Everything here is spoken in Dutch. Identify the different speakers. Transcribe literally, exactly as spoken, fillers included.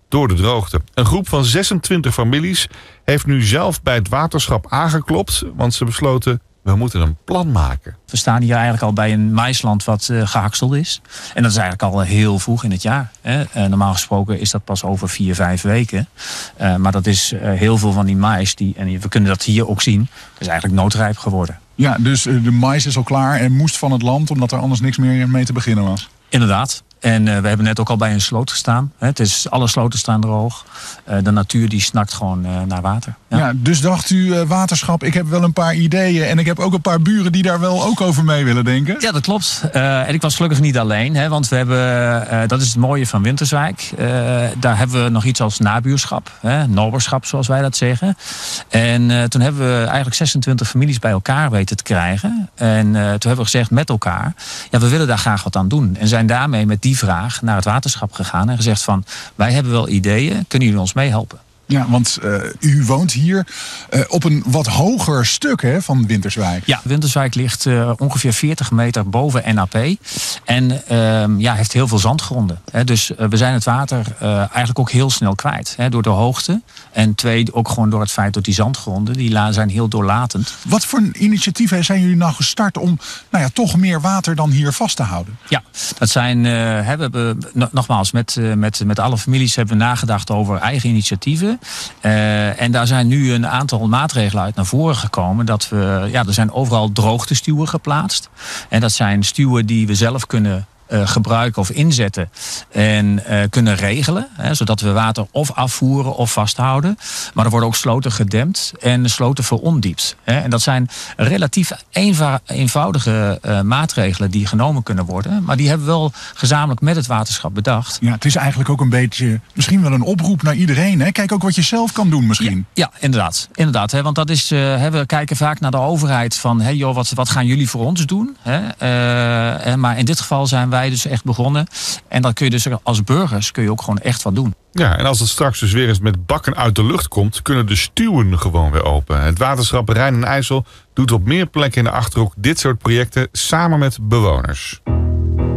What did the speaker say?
Speaker 1: door de droogte. Een groep van zesentwintig families heeft nu zelf bij het waterschap aangeklopt, want ze besloten: we moeten een plan maken.
Speaker 2: We staan hier eigenlijk al bij een maisland wat uh, gehakseld is. En dat is eigenlijk al heel vroeg in het jaar. Hè. Uh, normaal gesproken is dat pas over vier, vijf weken. Uh, maar dat is uh, heel veel van die mais. Die, en we kunnen dat hier ook zien. Dat is eigenlijk noodrijp geworden.
Speaker 3: Ja, dus uh, de mais is al klaar en moest van het land, omdat er anders niks meer mee te beginnen was.
Speaker 2: Inderdaad. En uh, we hebben net ook al bij een sloot gestaan. Hè. Het is, alle sloten staan droog. Uh, de natuur die snakt gewoon uh, naar water. Ja.
Speaker 3: Ja, dus dacht u, uh, waterschap, ik heb wel een paar ideeën. En ik heb ook een paar buren die daar wel ook over mee willen denken.
Speaker 2: Ja, dat klopt. Uh, en ik was gelukkig niet alleen. Hè, want we hebben, uh, dat is het mooie van Winterswijk. Uh, daar hebben we nog iets als nabuurschap. Hè, noberschap, zoals wij dat zeggen. En uh, toen hebben we eigenlijk zesentwintig families bij elkaar weten te krijgen. En uh, toen hebben we gezegd met elkaar: ja, we willen daar graag wat aan doen. En zijn daarmee met die vraag naar het waterschap gegaan en gezegd van: wij hebben wel ideeën, kunnen jullie ons meehelpen?
Speaker 3: Ja, want uh, u woont hier uh, op een wat hoger stuk, hè, van Winterswijk.
Speaker 2: Ja, Winterswijk ligt uh, ongeveer veertig meter boven N A P. En uh, ja, heeft heel veel zandgronden. Hè. Dus uh, we zijn het water uh, eigenlijk ook heel snel kwijt. Hè, door de hoogte. En twee, ook gewoon door het feit dat die zandgronden, die zijn heel doorlatend.
Speaker 3: Wat voor initiatieven zijn jullie nou gestart om nou ja, toch meer water dan hier vast te houden?
Speaker 2: Ja, dat zijn, uh, hè, we hebben, nogmaals, met, uh, met, met alle families hebben we nagedacht over eigen initiatieven. Uh, en daar zijn nu een aantal maatregelen uit naar voren gekomen. Dat we, ja, er zijn overal droogtestuwen geplaatst. En dat zijn stuwen die we zelf kunnen Uh, gebruiken of inzetten en uh, kunnen regelen. Hè, zodat we water of afvoeren of vasthouden. Maar er worden ook sloten gedempt en sloten verondiept. Hè, en dat zijn relatief eenva- eenvoudige uh, maatregelen die genomen kunnen worden. Maar die hebben we wel gezamenlijk met het waterschap bedacht.
Speaker 3: Ja, het is eigenlijk ook een beetje misschien wel een oproep naar iedereen. Hè? Kijk ook wat je zelf kan doen misschien.
Speaker 2: Ja, ja inderdaad. inderdaad hè, want dat is, uh, hè, we kijken vaak naar de overheid van: hey, joh, wat, wat gaan jullie voor ons doen? Hè? Uh, maar in dit geval zijn wij dus echt begonnen. En dan kun je dus als burgers kun je ook gewoon echt wat doen.
Speaker 1: Ja, en als het straks dus weer eens met bakken uit de lucht komt, kunnen de stuwen gewoon weer open. Het waterschap Rijn en IJssel doet op meer plekken in de Achterhoek dit soort projecten samen met bewoners.